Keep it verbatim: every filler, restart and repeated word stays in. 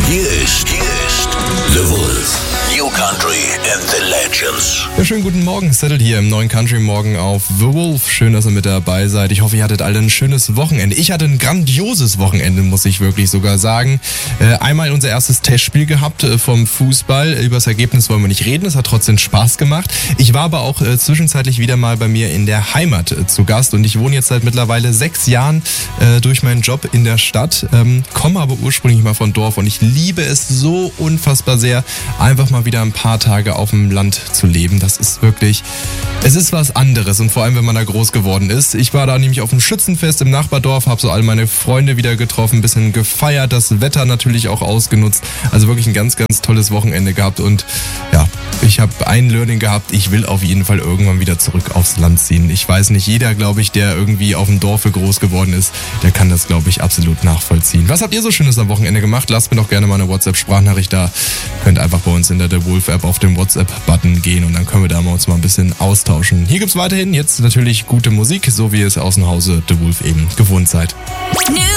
Hier ist, hier ist The Wolf. New Country and the Legends. Ja, schönen guten Morgen, Settle hier im neuen Country Morgen auf The Wolf. Schön, dass ihr mit dabei seid. Ich hoffe, ihr hattet alle ein schönes Wochenende. Ich hatte ein grandioses Wochenende, muss ich wirklich sogar sagen. Äh, einmal unser erstes Testspiel gehabt äh, vom Fußball. Über das Ergebnis wollen wir nicht reden, es hat trotzdem Spaß gemacht. Ich war aber auch äh, zwischenzeitlich wieder mal bei mir in der Heimat äh, zu Gast und ich wohne jetzt seit mittlerweile sechs Jahren äh, durch meinen Job in der Stadt, ähm, komme aber ursprünglich mal von Dorf und ich liebe es so unfassbar sehr, einfach mal wieder ein paar Tage auf dem Land zu leben. Das ist wirklich, es ist was anderes und vor allem, wenn man da groß geworden ist. Ich war da nämlich auf dem Schützenfest im Nachbardorf, habe so all meine Freunde wieder getroffen, ein bisschen gefeiert, das Wetter natürlich auch ausgenutzt. Also wirklich ein ganz, ganz tolles Wochenende gehabt und ja, ich habe ein Learning gehabt, ich will auf jeden Fall irgendwann wieder zurück aufs Land ziehen. Ich weiß nicht, jeder, glaube ich, der irgendwie auf dem Dorfe groß geworden ist, der kann das, glaube ich, absolut nachvollziehen. Was habt ihr so Schönes am Wochenende gemacht? Lasst mir doch gerne mal eine WhatsApp-Sprachnachricht da. Könnt einfach bei uns in der The Wolf-App auf den WhatsApp-Button gehen und dann können wir da mal uns mal ein bisschen austauschen. Hier gibt's weiterhin jetzt natürlich gute Musik, so wie ihr es aus dem Hause The Wolf eben gewohnt seid.